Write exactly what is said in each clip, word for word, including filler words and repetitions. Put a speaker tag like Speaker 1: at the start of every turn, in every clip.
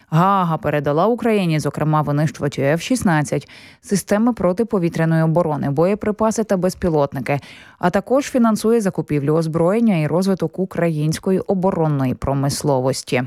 Speaker 1: Гаага передала Україні, зокрема, винищувачі еф шістнадцять, системи протиповітряної оборони, боєприпаси та безпілотники, а також фінансує закупівлю озброєння і розвиток української оборонної промисловості.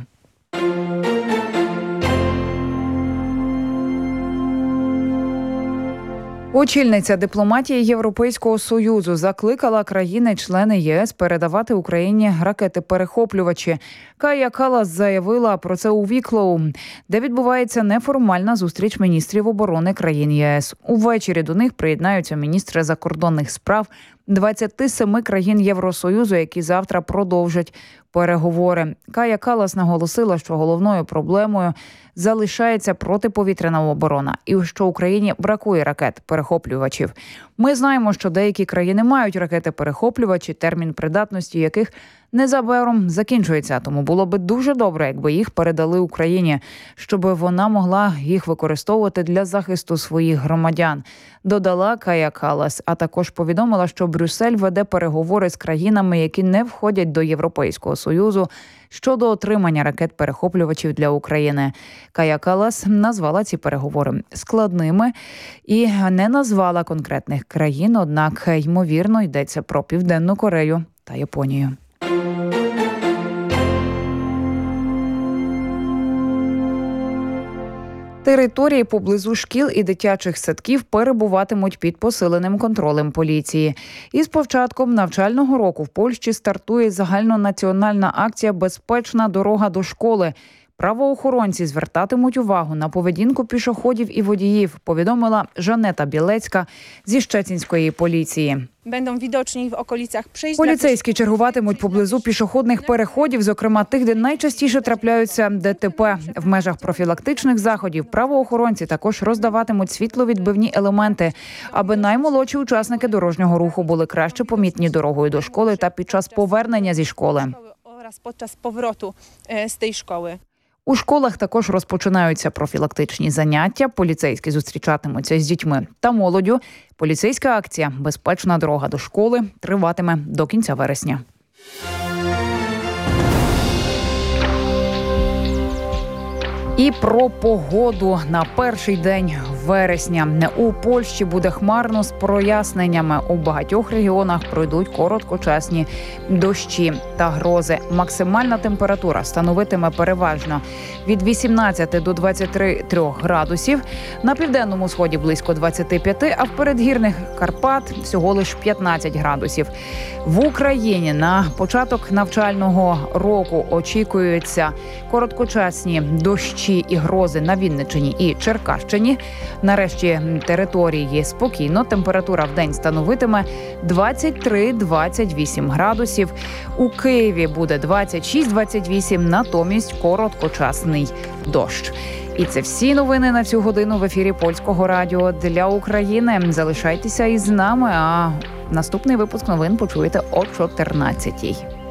Speaker 1: Очільниця дипломатії Європейського Союзу закликала країни-члени ЄС передавати Україні ракети-перехоплювачі. Кая Каллас заявила про це у Віклоу, де відбувається неформальна зустріч міністрів оборони країн ЄС. Увечері до них приєднаються міністри закордонних справ двадцяти семи країн Євросоюзу, які завтра продовжать переговори. Кая Каллас наголосила, що головною проблемою залишається протиповітряна оборона і що Україні бракує ракет-перехоплювачів. Ми знаємо, що деякі країни мають ракети-перехоплювачі, термін придатності яких незабаром закінчується. Тому було би дуже добре, якби їх передали Україні, щоб вона могла їх використовувати для захисту своїх громадян, додала Кая Каллас, а також повідомила, що Брюссель веде переговори з країнами, які не входять до Європейського Союзу, щодо отримання ракет-перехоплювачів для України. Кая Каллас назвала ці переговори складними і не назвала конкретних країн, однак, ймовірно, йдеться про Південну Корею та Японію. Території поблизу шкіл і дитячих садків перебуватимуть під посиленим контролем поліції. Із початком навчального року в Польщі стартує загальнонаціональна акція «Безпечна дорога до школи». Правоохоронці звертатимуть увагу на поведінку пішоходів і водіїв, повідомила Жанета Білецька зі Щецінської поліції. Поліцейські чергуватимуть поблизу пішохідних переходів, зокрема тих, де найчастіше трапляються ДТП. В межах профілактичних заходів правоохоронці також роздаватимуть світловідбивні елементи, аби наймолодші учасники дорожнього руху були краще помітні дорогою до школи та під час повернення зі школи. У школах також розпочинаються профілактичні заняття, поліцейські зустрічатимуться з дітьми та молоддю. Поліцейська акція «Безпечна дорога до школи» триватиме до кінця вересня. І про погоду на перший день вересня. У Польщі буде хмарно з проясненнями. У багатьох регіонах пройдуть короткочасні дощі та грози. Максимальна температура становитиме переважно від вісімнадцяти до двадцяти трьох градусів. На південному сході близько двадцяти п'яти, а в передгірних Карпат всього лише п'ятнадцять градусів. В Україні на початок навчального року очікуються короткочасні дощі і грози на Вінниччині і Черкащині. Нарешті території спокійно. Температура в день становитиме двадцять три - двадцять вісім градусів. У Києві буде двадцять шість - двадцять вісім, натомість короткочасний дощ. І це всі новини на цю годину в ефірі Польського радіо для України. Залишайтеся із нами, а наступний випуск новин почуєте о чотирнадцятій.